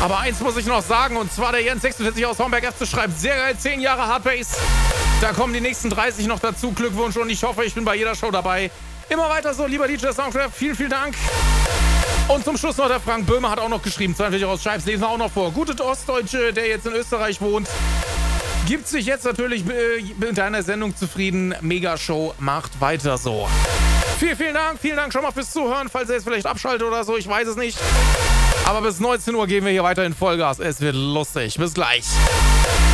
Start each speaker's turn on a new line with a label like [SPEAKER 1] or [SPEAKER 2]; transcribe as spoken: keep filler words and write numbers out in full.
[SPEAKER 1] Aber eins muss ich noch sagen, und zwar der Jens sechsundvierzig aus Homberg F schreibt, sehr geil, zehn Jahre Hardbase. Da kommen die nächsten dreißig noch dazu. Glückwunsch und ich hoffe, ich bin bei jeder Show dabei. Immer weiter so, lieber D J Soundcraft. Vielen, vielen Dank. Und zum Schluss noch der Frank Böhmer hat auch noch geschrieben, zweiundvierzig aus Scheibs, lesen wir auch noch vor. Gute Ostdeutsche, der jetzt in Österreich wohnt, gibt sich jetzt natürlich mit deiner Sendung zufrieden. Megashow, macht weiter so. Vielen, vielen Dank. Vielen Dank schon mal fürs Zuhören, falls ihr jetzt vielleicht abschaltet oder so. Ich weiß es nicht. Aber bis neunzehn Uhr gehen wir hier weiter in Vollgas. Es wird lustig. Bis gleich.